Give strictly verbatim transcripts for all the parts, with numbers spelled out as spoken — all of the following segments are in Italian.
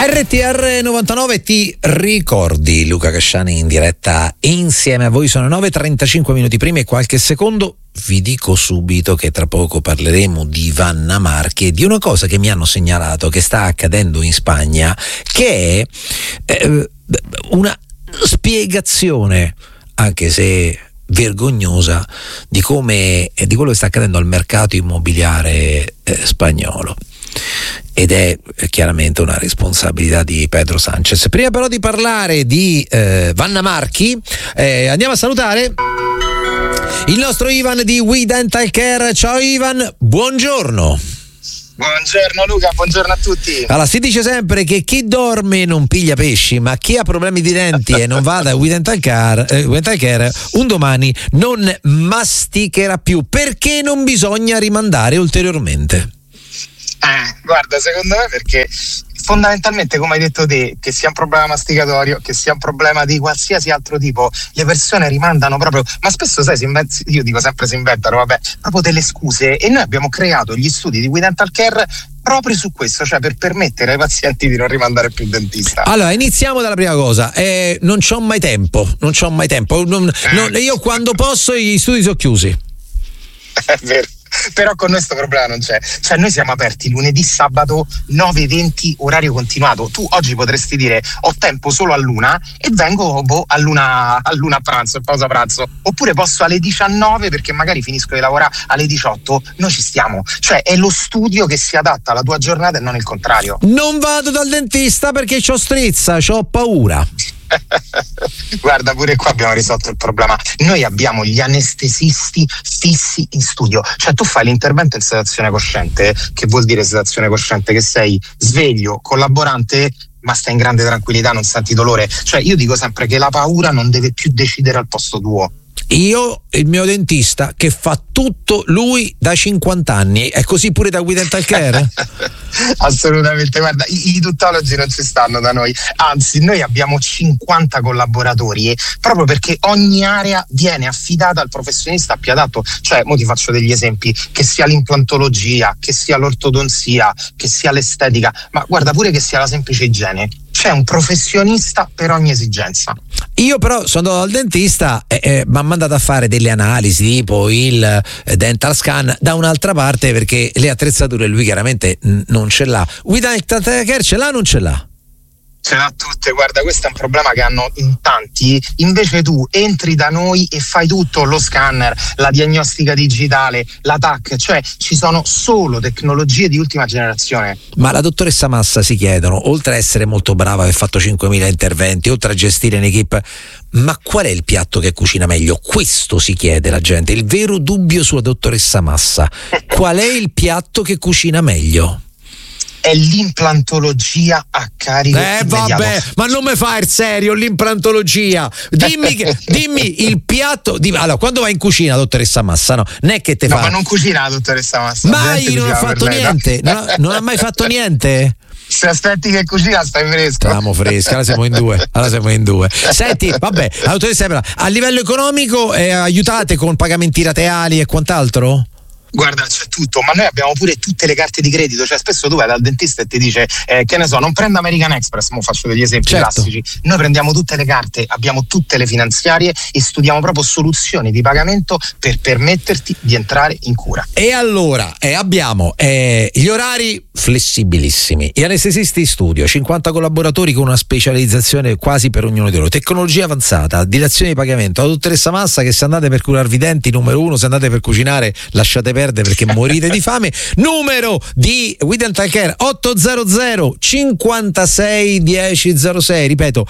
R T R novantanove, ti ricordi Luca Casciani in diretta insieme a voi? Sono nove e trentacinque minuti prima e qualche secondo. Vi dico subito che tra poco parleremo di Vanna Marchi e di una cosa che mi hanno segnalato che sta accadendo in Spagna, che è eh, una spiegazione, anche se vergognosa, di come e di quello che sta accadendo al mercato immobiliare eh, spagnolo. Ed è chiaramente una responsabilità di Pedro Sanchez. Prima però di parlare di eh, Vanna Marchi, eh, andiamo a salutare il nostro Ivan di We Dental Care. Ciao Ivan, buongiorno. Buongiorno Luca, buongiorno a tutti. Allora, si dice sempre che chi dorme non piglia pesci, ma chi ha problemi di denti e non va da We Dental Care, eh, We Dental Care un domani non masticherà più. Perché non bisogna rimandare ulteriormente? Eh, guarda, secondo me perché fondamentalmente, come hai detto te, che sia un problema masticatorio, che sia un problema di qualsiasi altro tipo, le persone rimandano proprio, ma spesso sai, si invent- io dico sempre si inventano, vabbè, proprio delle scuse, e noi abbiamo creato gli studi di We Dental Care proprio su questo, cioè per permettere ai pazienti di non rimandare più il dentista. Allora, iniziamo dalla prima cosa. Eh, non c'ho mai tempo, non c'ho mai tempo. Non, eh. non, io quando posso gli studi sono chiusi. È vero. Però con noi questo problema non c'è, cioè noi siamo aperti lunedì, sabato nove e venti orario continuato. Tu oggi potresti dire ho tempo solo all'una e vengo boh, all'una, all'una a pranzo, a pausa pranzo, oppure posso alle diciannove perché magari finisco di lavorare alle diciotto. Noi ci stiamo, cioè è lo studio che si adatta alla tua giornata e non il contrario. Non vado dal dentista perché c'ho strizza, c'ho paura. Guarda, pure qua abbiamo risolto il problema. Noi abbiamo gli anestesisti fissi in studio, cioè tu fai l'intervento in sedazione cosciente. Che vuol dire sedazione cosciente? Che sei sveglio, collaborante, ma stai in grande tranquillità, non senti dolore. Cioè io dico sempre che la paura non deve più decidere al posto tuo. Io, il mio dentista, che fa tutto lui da cinquanta anni, è così pure da We Dental Care? Assolutamente, guarda, i, i tuttologi non ci stanno da noi, anzi noi abbiamo cinquanta collaboratori, proprio perché ogni area viene affidata al professionista più adatto. Cioè, mo ti faccio degli esempi, che sia l'implantologia, che sia l'ortodonzia, che sia l'estetica, ma guarda pure che sia la semplice igiene. C'è un professionista per ogni esigenza. Io però sono andato dal dentista e eh, mi ha mandato a fare delle analisi tipo il eh, dental scan da un'altra parte, perché le attrezzature lui chiaramente n- non ce l'ha. We Dental Care ce l'ha o non ce l'ha? Ce l'ha tutte, guarda, questo è un problema che hanno in tanti. Invece tu entri da noi e fai tutto, lo scanner, la diagnostica digitale, la T A C, cioè ci sono solo tecnologie di ultima generazione. Ma la dottoressa Massa, si chiedono, oltre a essere molto brava, aver fatto cinquemila interventi, oltre a gestire un'equipe, ma qual è il piatto che cucina meglio? Questo si chiede la gente, il vero dubbio sulla dottoressa Massa. Qual è il piatto che cucina meglio? È l'implantologia a carico eh immediato. Vabbè, ma non mi fai il serio l'implantologia? Dimmi che, dimmi il piatto di... Allora, quando vai in cucina, dottoressa Massa, no, non è che te no, fa... ma non cucina la dottoressa Massa. Mai, non ha fatto niente, non ha, non ha mai fatto niente. Se aspetti che cucina stai fresco. Stiamo fresca, allora siamo in due. Allora siamo in due. Senti, vabbè, la dottoressa, a livello economico eh, aiutate con pagamenti rateali e quant'altro? Guarda, c'è tutto, ma noi abbiamo pure tutte le carte di credito. Cioè spesso tu vai dal dentista e ti dice eh, che ne so, non prenda American Express, mo faccio degli esempi certo. classici. Noi prendiamo tutte le carte, abbiamo tutte le finanziarie e studiamo proprio soluzioni di pagamento per permetterti di entrare in cura. E allora eh, abbiamo eh, gli orari flessibilissimi, gli anestesisti in studio, cinquanta collaboratori con una specializzazione quasi per ognuno di loro, tecnologia avanzata, dilazione di pagamento, la dottoressa Massa che se andate per curarvi i denti, numero uno, se andate per cucinare lasciate perdere perché morite di fame. Numero di We Dental Care ottocento cinquantasei dieci zero sei, ripeto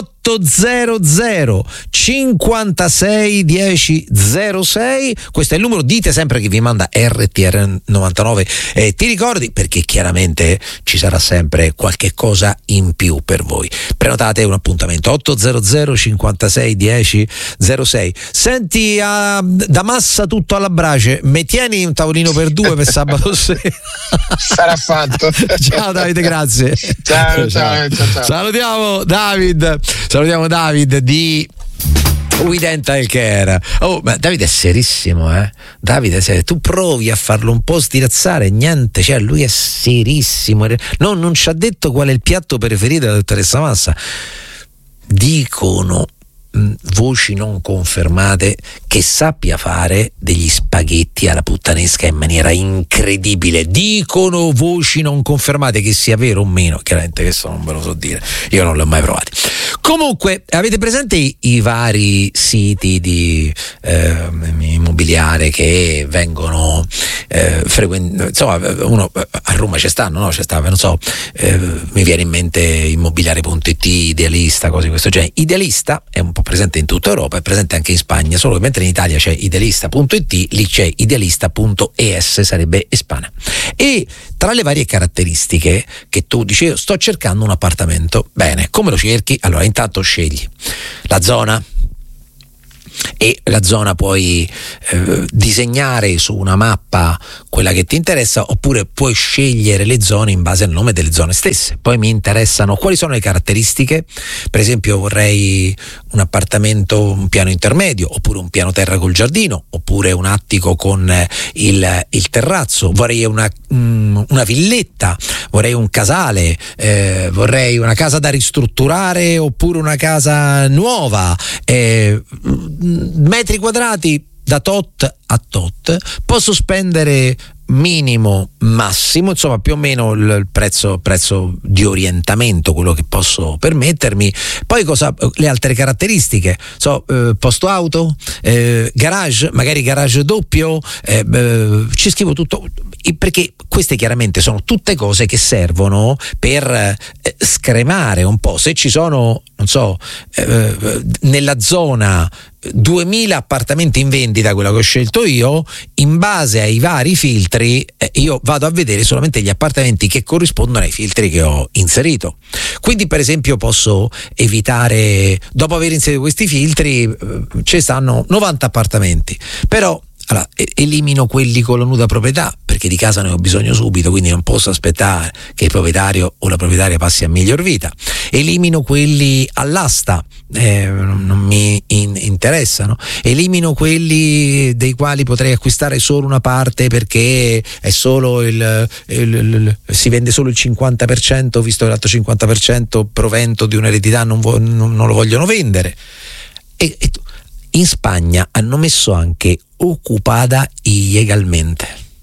ottocento cinquantasei dieci zero sei, questo è il numero. Dite sempre che vi manda R T R novantanove e ti ricordi, perché chiaramente ci sarà sempre qualche cosa in più per voi. Prenotate un appuntamento ottocento cinquantasei dieci zero sei. Senti, uh, da Massa tutto alla brace, mi tieni un tavolino per due per sabato sera? Sarà fatto. Ciao Davide, grazie. Ciao, ciao, ciao, ciao. Salutiamo David, salutiamo David di We dental care. Oh, ma Davide è serissimo, eh? Davide, se tu provi a farlo un po' stirazzare, niente, cioè lui è serissimo. No, non ci ha detto qual è il piatto preferito della dottoressa Massa. Dicono voci non confermate che sappia fare degli spaghetti alla puttanesca in maniera incredibile. Dicono voci non confermate, che sia vero o meno, chiaramente questo non ve lo so dire, io non l'ho mai provato. Comunque, avete presente i, i vari siti di eh, immobiliare che vengono eh, frequentati? Insomma, uno a Roma ci stanno, no? Ci stava, non so, eh, mi viene in mente immobiliare punto it, Idealista, cose di questo genere. Idealista è un po' presente in tutta Europa, è presente anche in Spagna, solo che mentre in Italia c'è idealista punto it, lì c'è idealista punto es, sarebbe Espana. E tra le varie caratteristiche che tu dici, io sto cercando un appartamento, bene, come lo cerchi? Allora, intanto scegli la zona, e la zona puoi eh, disegnare su una mappa quella che ti interessa, oppure puoi scegliere le zone in base al nome delle zone stesse. Poi mi interessano quali sono le caratteristiche. Per esempio, vorrei un appartamento, un piano intermedio, oppure un piano terra col giardino, oppure un attico con il, il terrazzo, vorrei una, um, una villetta, vorrei un casale, eh, vorrei una casa da ristrutturare oppure una casa nuova, eh, metri quadrati da tot a tot, posso spendere minimo, massimo, insomma più o meno il prezzo, prezzo di orientamento, quello che posso permettermi. Poi cosa, le altre caratteristiche, so, eh, posto auto, eh, garage, magari garage doppio, eh, eh, ci scrivo tutto, perché queste chiaramente sono tutte cose che servono per eh, scremare un po'. Se ci sono, non so, eh, nella zona duemila appartamenti in vendita, quello che ho scelto io, in base ai vari filtri eh, io vado a vedere solamente gli appartamenti che corrispondono ai filtri che ho inserito. Quindi per esempio posso evitare, dopo aver inserito questi filtri, eh, ci stanno novanta appartamenti, però allora, elimino quelli con la nuda proprietà, perché di casa ne ho bisogno subito, quindi non posso aspettare che il proprietario o la proprietaria passi a miglior vita. Elimino quelli all'asta, eh, non mi in- interessano. Elimino quelli dei quali potrei acquistare solo una parte, perché è solo il, il, il, il si vende solo il cinquanta per cento, visto che l'altro cinquanta per cento provento di un'eredità non, vo- non, non lo vogliono vendere. E, e in Spagna hanno messo anche occupata illegalmente,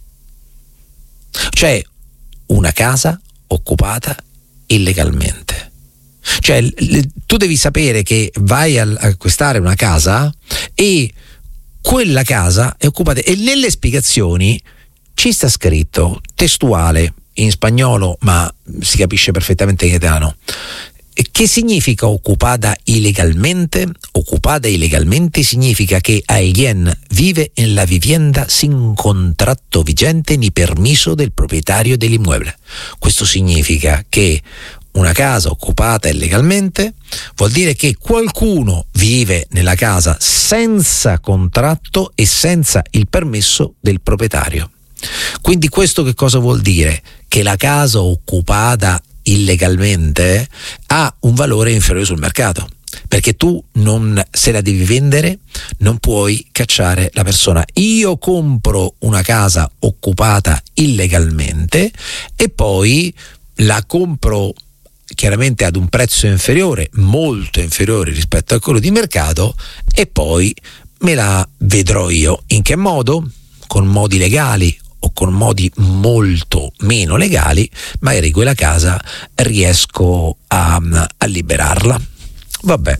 cioè una casa occupata illegalmente. Cioè le, tu devi sapere che vai a acquistare una casa e quella casa è occupata, e nelle spiegazioni ci sta scritto testuale in spagnolo, ma si capisce perfettamente in italiano. Che significa occupata ilegalmente? Occupata ilegalmente significa che alguien vive nella vivienda sin contratto vigente ni permiso del proprietario dell'inmueble. Questo significa che una casa occupata illegalmente vuol dire che qualcuno vive nella casa senza contratto e senza il permesso del proprietario. Quindi questo che cosa vuol dire? Che la casa occupata illegalmente ha un valore inferiore sul mercato, perché tu non, se la devi vendere, non puoi cacciare la persona. Io compro una casa occupata illegalmente e poi la compro chiaramente ad un prezzo inferiore, molto inferiore rispetto a quello di mercato, e poi me la vedrò io. In che modo? Con modi legali o con modi molto meno legali, magari quella casa riesco a, a liberarla. Vabbè,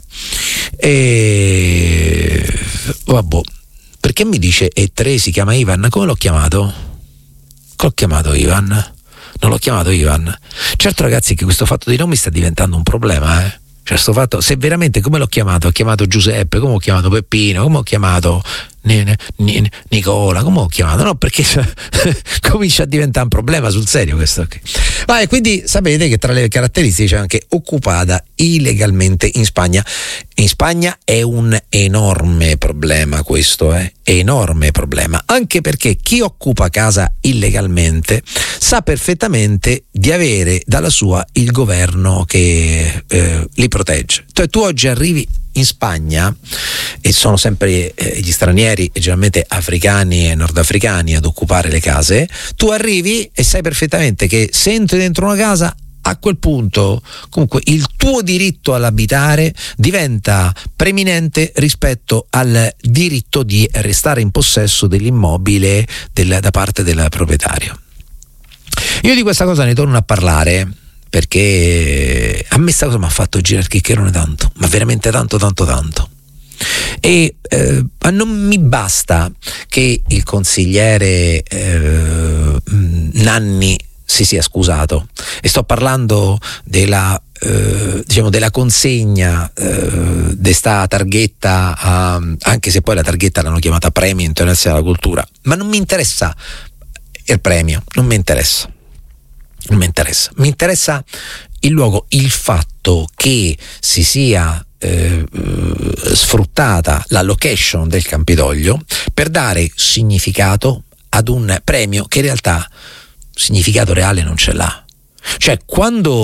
e vabbè, perché mi dice E tre si chiama Ivan? Come l'ho chiamato? Che ho chiamato Ivan? Non l'ho chiamato Ivan. Certo ragazzi, che questo fatto dei nomi sta diventando un problema, eh. Cioè sto fatto, se veramente come l'ho chiamato, ho chiamato Giuseppe, come ho chiamato Peppino, come ho chiamato Nicola, come ho chiamato? No, perché comincia a diventare un problema sul serio questo. Ma e quindi sapete che tra le caratteristiche c'è anche occupata illegalmente in Spagna. In Spagna è un enorme problema questo, eh? Enorme problema, anche perché chi occupa casa illegalmente sa perfettamente di avere dalla sua il governo che eh, li protegge. Cioè tu oggi arrivi in Spagna, e sono sempre eh, gli stranieri, e generalmente africani e nordafricani, ad occupare le case, tu arrivi e sai perfettamente che se entri dentro una casa, a quel punto comunque il tuo diritto all'abitare diventa preminente rispetto al diritto di restare in possesso dell'immobile del, da parte del proprietario. Io di questa cosa ne torno a parlare perché a me questa cosa mi ha fatto girare il chiccherone tanto, ma veramente tanto tanto tanto. E eh, non mi basta che il consigliere eh, Nanni si sia scusato, e sto parlando della eh, diciamo della consegna eh, di sta targhetta a, anche se poi la targhetta l'hanno chiamata Premio Internazionale della Cultura, ma non mi interessa il premio, non mi interessa non mi interessa mi interessa il luogo, il fatto che si sia eh, sfruttata la location del Campidoglio per dare significato ad un premio che in realtà significato reale non ce l'ha. Cioè, quando